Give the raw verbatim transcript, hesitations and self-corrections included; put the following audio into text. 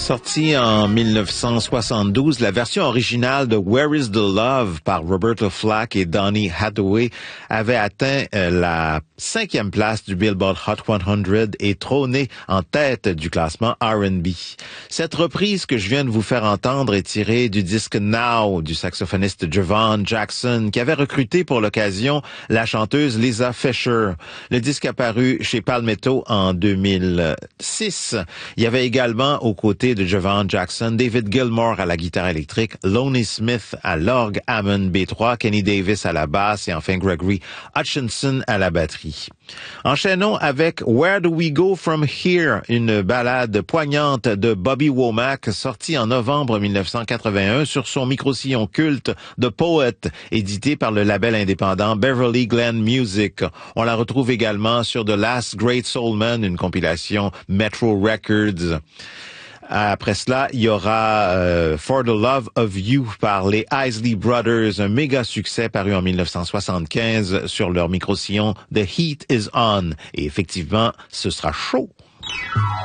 Sorti en mille neuf cent soixante-douze, la version originale de Where is the Love par Roberta Flack et Donny Hathaway avait atteint euh, la cinquième place du Billboard Hot cent et trôné en tête du classement R and B. Cette reprise que je viens de vous faire entendre est tirée du disque Now du saxophoniste Javon Jackson qui avait recruté pour l'occasion la chanteuse Lisa Fischer. Le disque a paru chez Palmetto en deux mille six. Il y avait également aux côtés de Javon Jackson, David Gilmour à la guitare électrique, Lonnie Smith à l'orgue, Hammond B trois, Kenny Davis à la basse et enfin Gregory Hutchinson à la batterie. Enchaînons avec Where Do We Go From Here, une ballade poignante de Bobby Womack sortie en novembre mille neuf cent quatre-vingt-un sur son micro-sillon culte The Poet, édité par le label indépendant Beverly Glen Music. On la retrouve également sur The Last Great Soul Man, une compilation Metro Records. Après cela, il y aura euh, For the Love of You par les Isley Brothers, un méga succès paru en mille neuf cent soixante-quinze sur leur micro-sillon The Heat is On. Et effectivement, ce sera chaud.